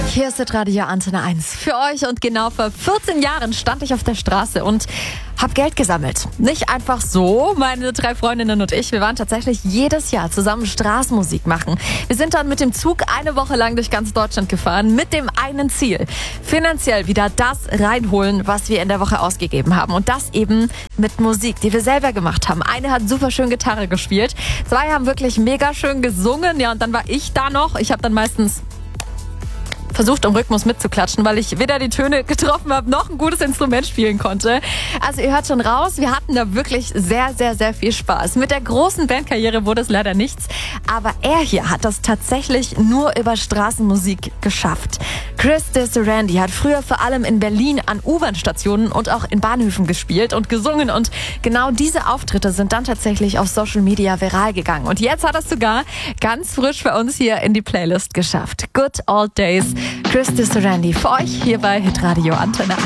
Hier ist Radio Antenne 1 für euch und genau vor 14 Jahren stand ich auf der Straße und habe Geld gesammelt. Nicht einfach so, meine 3 Freundinnen und ich, wir waren tatsächlich jedes Jahr zusammen Straßenmusik machen. Wir sind dann mit dem Zug eine Woche lang durch ganz Deutschland gefahren mit dem einen Ziel, finanziell wieder das reinholen, was wir in der Woche ausgegeben haben. Und das eben mit Musik, die wir selber gemacht haben. Eine hat super schön Gitarre gespielt, 2 haben wirklich mega schön gesungen, ja, und dann war ich da noch. Ich habe dann meistens versucht, im Rhythmus mitzuklatschen, weil ich weder die Töne getroffen habe, noch ein gutes Instrument spielen konnte. Also ihr hört schon raus, wir hatten da wirklich sehr, sehr, sehr viel Spaß. Mit der großen Bandkarriere wurde es leider nichts, aber er hier hat das tatsächlich nur über Straßenmusik geschafft. Chris Randy hat früher vor allem in Berlin an U-Bahn-Stationen und auch in Bahnhöfen gespielt und gesungen und genau diese Auftritte sind dann tatsächlich auf Social Media viral gegangen. Und jetzt hat er es sogar ganz frisch bei uns hier in die Playlist geschafft. Good Old Days. Chris Randy für euch hier bei Hitradio Antenne 1.